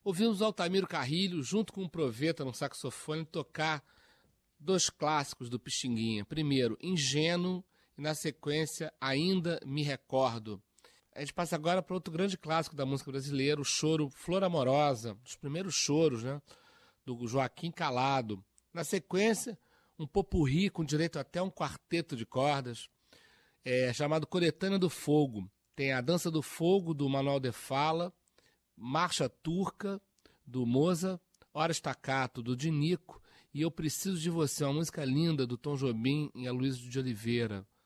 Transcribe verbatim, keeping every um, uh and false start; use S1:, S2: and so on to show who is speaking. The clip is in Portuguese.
S1: Ouvimos o Altamiro Carrilho, junto com o Proveta no saxofone, tocar dois clássicos do Pixinguinha. Primeiro, Ingênuo, e na sequência, Ainda Me Recordo. A gente passa agora para outro grande clássico da música brasileira, o choro Flor Amorosa, dos primeiros choros, né, do Joaquim Calado. Na sequência, um popurrí com direito até um quarteto de cordas, é, chamado Coletânea do Fogo. Tem a Dança do Fogo, do Manuel de Fala, Marcha Turca, do Moza, Hora Staccato, do Dinico, e Eu Preciso de Você, uma música linda do Tom Jobim e Aloysio de Oliveira.